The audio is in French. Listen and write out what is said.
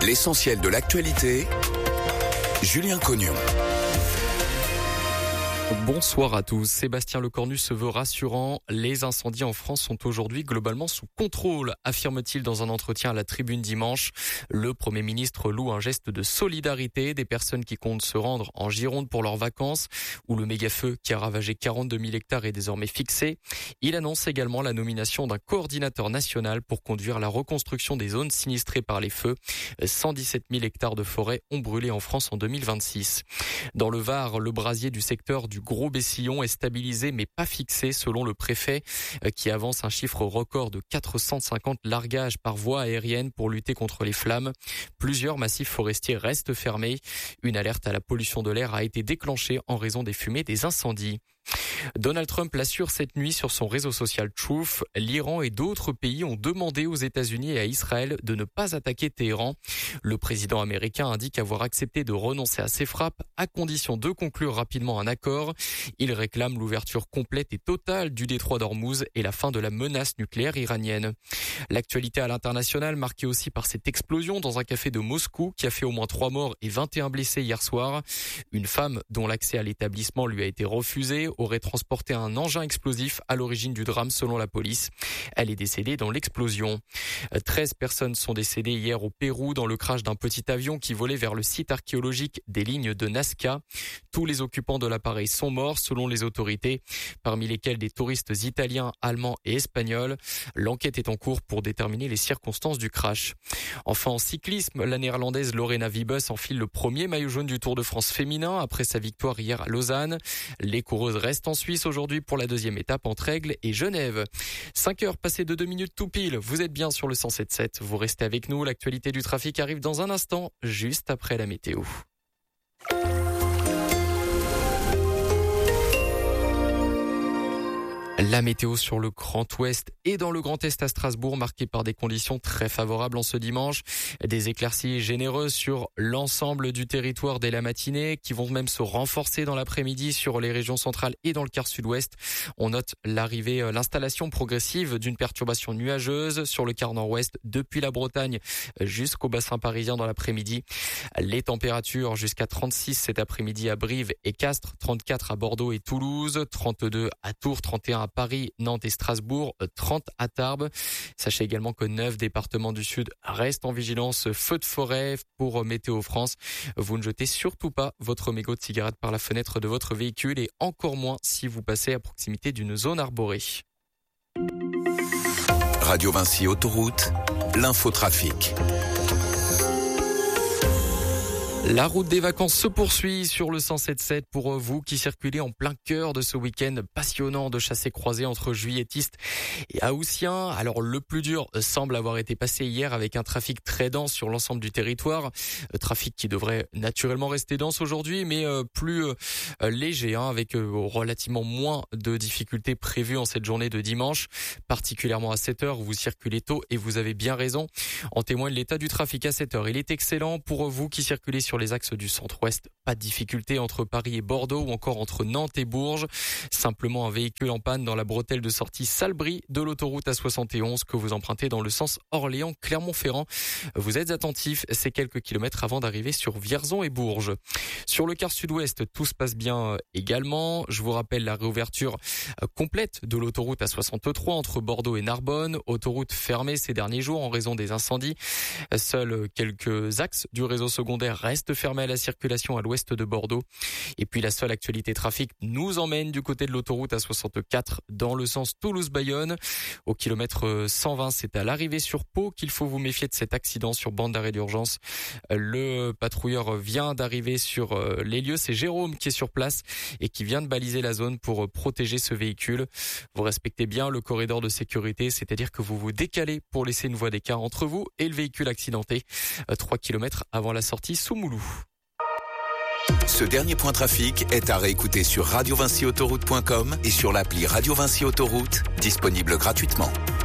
L'essentiel de l'actualité, Julien Cognon. Bonsoir à tous. Sébastien Lecornu se veut rassurant. Les incendies en France sont aujourd'hui globalement sous contrôle, affirme-t-il dans un entretien à la Tribune dimanche. Le Premier ministre loue un geste de solidarité des personnes qui comptent se rendre en Gironde pour leurs vacances, où le méga-feu qui a ravagé 42 000 hectares est désormais fixé. Il annonce également la nomination d'un coordinateur national pour conduire la reconstruction des zones sinistrées par les feux. 117 000 hectares de forêt ont brûlé en France en 2026. Dans le Var, le brasier du secteur du Gros-Bessillon est stabilisé mais pas fixé selon le préfet qui avance un chiffre record de 450 largages par voie aérienne pour lutter contre les flammes. Plusieurs massifs forestiers restent fermés. Une alerte à la pollution de l'air a été déclenchée en raison des fumées des incendies. Donald Trump l'assure cette nuit sur son réseau social Truth. L'Iran et d'autres pays ont demandé aux États-Unis et à Israël de ne pas attaquer Téhéran. Le président américain indique avoir accepté de renoncer à ses frappes à condition de conclure rapidement un accord. Il réclame l'ouverture complète et totale du détroit d'Ormuz et la fin de la menace nucléaire iranienne. L'actualité à l'international marquée aussi par cette explosion dans un café de Moscou qui a fait au moins 3 morts et 21 blessés hier soir. Une femme dont l'accès à l'établissement lui a été refusé aurait transporté un engin explosif à l'origine du drame selon la police. Elle est décédée dans l'explosion. 13 personnes sont décédées hier au Pérou dans le crash d'un petit avion qui volait vers le site archéologique des lignes de Nazca. Tous les occupants de l'appareil sont morts selon les autorités, parmi lesquels des touristes italiens, allemands et espagnols. L'enquête est en cours pour déterminer les circonstances du crash. Enfin en cyclisme, la néerlandaise Lorena Wiebes enfile le premier maillot jaune du Tour de France féminin après sa victoire hier à Lausanne. Les coureuses restent en Suisse aujourd'hui pour la deuxième étape entre Aigle et Genève. 5 heures passées de 2 minutes tout pile. Vous êtes bien sur le 107.7. Vous restez avec nous. L'actualité du trafic arrive dans un instant, juste après la météo. La météo sur le Grand Ouest et dans le Grand Est à Strasbourg, marquée par des conditions très favorables en ce dimanche. Des éclaircies généreuses sur l'ensemble du territoire dès la matinée, qui vont même se renforcer dans l'après-midi sur les régions centrales et dans le quart sud-ouest. On note l'installation progressive d'une perturbation nuageuse sur le quart nord-ouest depuis la Bretagne jusqu'au bassin parisien dans l'après-midi. Les températures jusqu'à 36 cet après-midi à Brive et Castres, 34 à Bordeaux et Toulouse, 32 à Tours, 31 à Paris, Nantes et Strasbourg, 30 à Tarbes. Sachez également que 9 départements du Sud restent en vigilance feu de forêt pour Météo France. Vous ne jetez surtout pas votre mégot de cigarette par la fenêtre de votre véhicule et encore moins si vous passez à proximité d'une zone arborée. Radio Vinci Autoroute, l'infotrafic. La route des vacances se poursuit sur le 107.7 pour vous qui circulez en plein cœur de ce week-end passionnant de chassé-croisé entre juilletistes et haussiens. Alors le plus dur semble avoir été passé hier avec un trafic très dense sur l'ensemble du territoire. Trafic qui devrait naturellement rester dense aujourd'hui mais plus léger avec relativement moins de difficultés prévues en cette journée de dimanche. Particulièrement à 7h, vous circulez tôt et vous avez bien raison. En témoigne l'état du trafic à 7h. Il est excellent pour vous qui circulez sur les axes du centre-ouest. Pas de difficulté entre Paris et Bordeaux ou encore entre Nantes et Bourges. Simplement un véhicule en panne dans la bretelle de sortie Salbris de l'autoroute A71 que vous empruntez dans le sens Orléans-Clermont-Ferrand. Vous êtes attentifs ces quelques kilomètres avant d'arriver sur Vierzon et Bourges. Sur le quart sud-ouest, tout se passe bien également. Je vous rappelle la réouverture complète de l'autoroute A63 entre Bordeaux et Narbonne. Autoroute fermée ces derniers jours en raison des incendies. Seuls quelques axes du réseau secondaire restent fermés à la circulation à l'ouest de Bordeaux. Et puis la seule actualité trafic nous emmène du côté de l'autoroute A64 dans le sens Toulouse-Bayonne. Au kilomètre 120, c'est à l'arrivée sur Pau qu'il faut vous méfier de cet accident sur bande d'arrêt d'urgence. Le patrouilleur vient d'arriver sur les lieux. C'est Jérôme qui est sur place et qui vient de baliser la zone pour protéger ce véhicule. Vous respectez bien le corridor de sécurité, c'est-à-dire que vous vous décalez pour laisser une voie d'écart entre vous et le véhicule accidenté. 3 km avant la sortie sous Moulou. Ce dernier point trafic est à réécouter sur radiovinciautoroute.com et sur l'appli Radio Vinci Autoroute, disponible gratuitement.